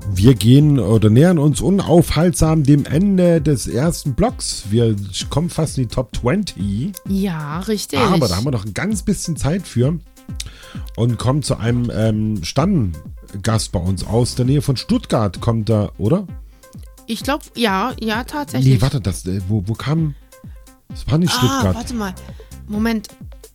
Wir gehen oder nähern uns unaufhaltsam dem Ende des ersten Blocks. Wir kommen fast in die Top 20. Ja, richtig. Aber da haben wir noch ein ganz bisschen Zeit für. Und kommen zu einem Stammgast bei uns aus der Nähe von Stuttgart. Kommt da, oder? Ich glaube, ja, tatsächlich. Nee, warte, wo kam... Das war nicht Stuttgart. Warte mal. Moment.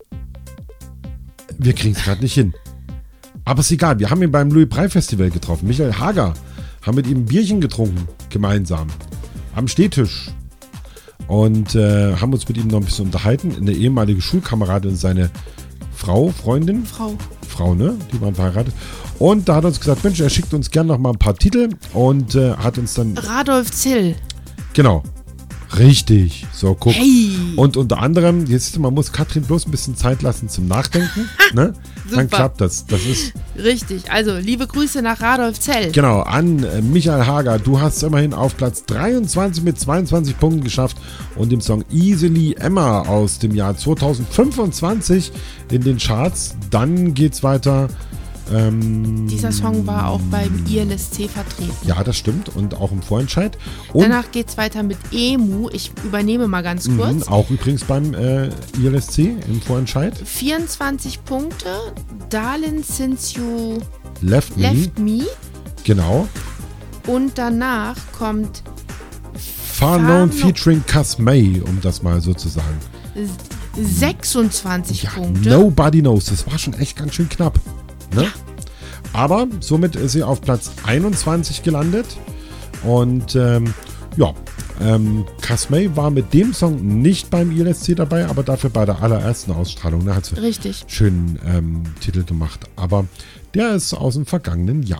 Wir kriegen es gerade nicht hin. Aber ist egal, wir haben ihn beim Louis-Prey-Festival getroffen. Michael Hager. Haben mit ihm ein Bierchen getrunken, gemeinsam. Am Stehtisch. Und haben uns mit ihm noch ein bisschen unterhalten. Eine ehemalige Schulkameradin und seine Freundin. Frau, ne? Die waren verheiratet. Und da hat er uns gesagt, Mensch, er schickt uns gerne noch mal ein paar Titel. Und hat uns dann... Radolf Zill. Genau. Richtig. So, guck. Hey. Und unter anderem, jetzt man muss Katrin bloß ein bisschen Zeit lassen zum Nachdenken. Ne? Dann klappt das. Das ist richtig. Also, liebe Grüße nach Radolf Zell. genau, an Michael Hager. Du hast es immerhin auf Platz 23 mit 22 Punkten geschafft und dem Song Easily Emma aus dem Jahr 2025 in den Charts. Dann geht's weiter. Dieser Song war auch beim ILSC vertreten. Ja, das stimmt. Und auch im Vorentscheid. Und danach geht es weiter mit Emu. Ich übernehme mal ganz kurz. Auch übrigens beim ILSC im Vorentscheid. 24 Punkte. Darling Since You Left Me. Genau. Und danach kommt Far Known featuring Cass May, um das mal so zu sagen. 26 Punkte. Nobody Knows. Das war schon echt ganz schön knapp. Ne? Ja. Aber somit ist sie auf Platz 21 gelandet. Und Cass May war mit dem Song nicht beim ILSC dabei, aber dafür bei der allerersten Ausstrahlung. Da hat sie richtig schönen Titel gemacht. Aber der ist aus dem vergangenen Jahr.